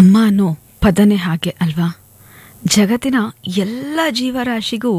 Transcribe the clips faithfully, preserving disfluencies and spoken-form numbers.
ಅಮ್ಮ ಅನ್ನೋ ಪದನೇ ಹಾಗೆ ಅಲ್ವಾ. ಜಗತ್ತಿನ ಎಲ್ಲ ಜೀವರಾಶಿಗೂ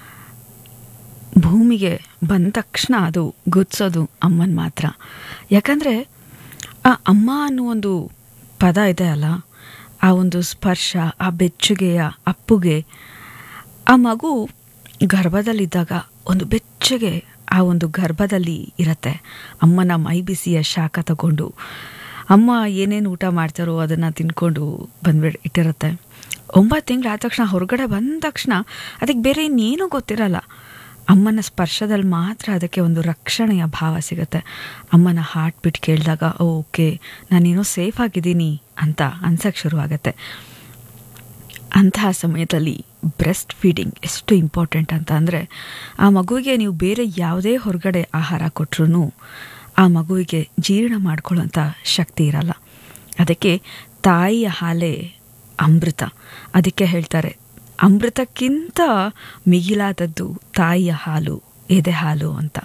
ಭೂಮಿಗೆ ಬಂದ ತಕ್ಷಣ ಅದು ಗುರ್ತಿಸೋದು ಅಮ್ಮನ ಮಾತ್ರ. ಯಾಕಂದರೆ ಆ ಅಮ್ಮ ಅನ್ನೋ ಒಂದು ಪದ ಇದೆ ಅಲ್ಲ, ಆ ಒಂದು ಸ್ಪರ್ಶ, ಆ ಬೆಚ್ಚಗೆಯ ಅಪ್ಪುಗೆ, ಆ ಮಗು ಗರ್ಭದಲ್ಲಿದ್ದಾಗ ಒಂದು ಬೆಚ್ಚಗೆ ಆ ಒಂದು ಗರ್ಭದಲ್ಲಿ ಇರತ್ತೆ. ಅಮ್ಮನ ಮೈ ಬಿಸಿಯ ಶಾಖ ತಗೊಂಡು ಅಮ್ಮ ಏನೇನು ಊಟ ಮಾಡ್ತಾರೋ ಅದನ್ನು ತಿನ್ಕೊಂಡು ಬಂದ್ಬಿಟ್ಟು ಇಟ್ಟಿರುತ್ತೆ. ಒಂಬತ್ತು ತಿಂಗಳು ಆದ ತಕ್ಷಣ ಹೊರಗಡೆ ಬಂದ ತಕ್ಷಣ ಅದಕ್ಕೆ ಬೇರೆ ಇನ್ನೇನೂ ಗೊತ್ತಿರಲ್ಲ. ಅಮ್ಮನ ಸ್ಪರ್ಶದಲ್ಲಿ ಮಾತ್ರ ಅದಕ್ಕೆ ಒಂದು ರಕ್ಷಣೆಯ ಭಾವ ಸಿಗುತ್ತೆ. ಅಮ್ಮನ ಹಾರ್ಟ್ ಬಿಟ್ಟು ಕೇಳಿದಾಗ ಓಕೆ ನಾನೇನೋ ಸೇಫ್ ಆಗಿದ್ದೀನಿ ಅಂತ ಅನ್ಸಕ್ಕೆ ಶುರುವಾಗತ್ತೆ. ಅಂತಹ ಸಮಯದಲ್ಲಿ ಬ್ರೆಸ್ಟ್ ಫೀಡಿಂಗ್ ಎಷ್ಟು ಇಂಪಾರ್ಟೆಂಟ್ ಅಂತ ಅಂದರೆ, ಆ ಮಗುವಿಗೆ ನೀವು ಬೇರೆ ಯಾವುದೇ ಹೊರಗಡೆ ಆಹಾರ ಕೊಟ್ಟರು ಆ ಮಗುವಿಗೆ ಜೀರ್ಣ ಮಾಡ್ಕೊಳ್ಳೋಂಥ ಶಕ್ತಿ ಇರಲ್ಲ. ಅದಕ್ಕೆ ತಾಯಿಯ ಹಾಲೇ ಅಮೃತ. ಅದಕ್ಕೆ ಹೇಳ್ತಾರೆ ಅಮೃತಕ್ಕಿಂತ ಮಿಗಿಲಾದದ್ದು ತಾಯಿಯ ಹಾಲು, ಎದೆ ಹಾಲು ಅಂತ.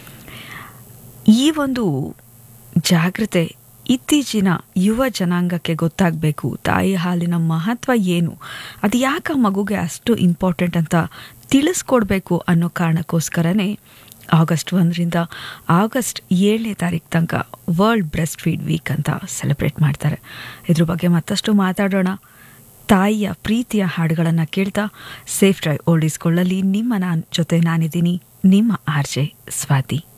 ಈ ಒಂದು ಜಾಗೃತೆ ಇತ್ತೀಚಿನ ಯುವ ಜನಾಂಗಕ್ಕೆ ಗೊತ್ತಾಗಬೇಕು. ತಾಯಿ ಹಾಲಿನ ಮಹತ್ವ ಏನು, ಅದು ಯಾಕೆ ಮಗುಗೆ ಅಷ್ಟು ಇಂಪಾರ್ಟೆಂಟ್ ಅಂತ ತಿಳಿಸ್ಕೊಡ್ಬೇಕು ಅನ್ನೋ ಕಾರಣಕ್ಕೋಸ್ಕರನೇ ಆಗಸ್ಟ್ ಒಂದರಿಂದ ಆಗಸ್ಟ್ ಏಳನೇ ತಾರೀಕು ತನಕ ವರ್ಲ್ಡ್ ಬ್ರೆಸ್ಟ್ ಫೀಡ್ ವೀಕ್ ಅಂತ ಸೆಲೆಬ್ರೇಟ್ ಮಾಡ್ತಾರೆ. ಇದ್ರ ಬಗ್ಗೆ ಮತ್ತಷ್ಟು ಮಾತಾಡೋಣ. ತಾಯಿಯ ಪ್ರೀತಿಯ ಹಾಡುಗಳನ್ನು ಕೇಳ್ತಾ ಸೇಫ್ ಡ್ರೈವ್ ಓಲ್ಡ್ ಈಸ್ ಗೋಲ್ಡಲ್ಲಿ ನಿಮ್ಮ ನಾನು ಜೊತೆ ನಾನಿದ್ದೀನಿ, ನಿಮ್ಮ ಆರ್ ಜೆ ಸ್ವಾತಿ.